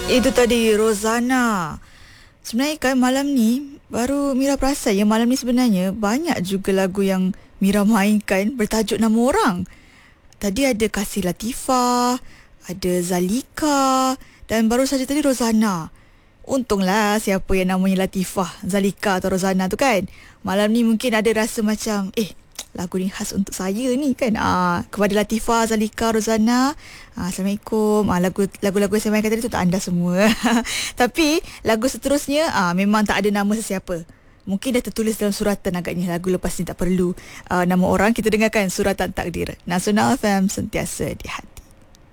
Itu tadi Rozana. Sebenarnya kan malam ni baru Mira perasan yang malam ni sebenarnya banyak juga lagu yang Mira mainkan bertajuk nama orang. Tadi ada Kasih Latifah, ada Zalika dan baru saja tadi Rozana. Untunglah siapa yang namanya Latifah, Zalika atau Rozana tu kan. Malam ni mungkin ada rasa macam lagu ni khas untuk saya ni kan. Kepada Latifah, Zalika, Rozana, Assalamualaikum. Lagu-lagu yang saya mainkan tadi tu untuk anda semua. Tapi lagu seterusnya memang tak ada nama sesiapa. Mungkin dah tertulis dalam suratan agaknya. Lagu lepas ni tak perlu nama orang. Kita dengarkan Suratan Takdir. Nasional FM, sentiasa di hati.